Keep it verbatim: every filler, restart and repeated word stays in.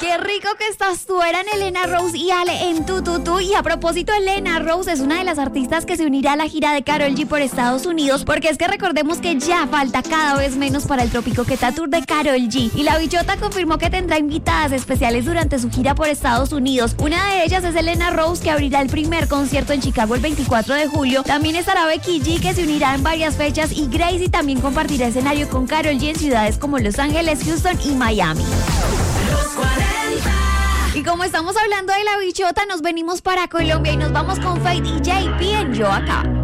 Qué rico que estás tú, eran Elena Rose y Ale en Tu Tu Tu. Y a propósito, Elena Rose es una de las artistas que se unirá a la gira de Karol G por Estados Unidos, porque es que recordemos que ya falta cada vez menos para el Tropicoqueta Tour de Karol G. Y la bichota confirmó que tendrá invitadas especiales durante su gira por Estados Unidos. Una de ellas es Elena Rose, que abrirá el primer concierto en Chicago el veinticuatro de julio. También estará Becky G, que se unirá en varias fechas, y Gracie también compartirá escenario con Karol G en ciudades como Los Ángeles, Houston y Miami. Y como estamos hablando de la bichota, nos venimos para Colombia y nos vamos con Feid y J P en Yo Acá.